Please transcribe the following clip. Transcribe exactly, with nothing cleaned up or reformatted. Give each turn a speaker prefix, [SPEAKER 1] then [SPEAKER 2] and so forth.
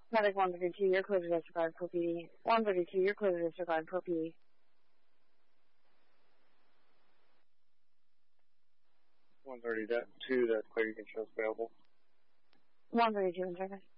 [SPEAKER 1] Medic one thirty-two, you're clear to disregard per P D. one thirty-two, you're clear to disregard per P D.
[SPEAKER 2] one thirty-two, that's clear, you can show us available.
[SPEAKER 1] one thirty-two, in service.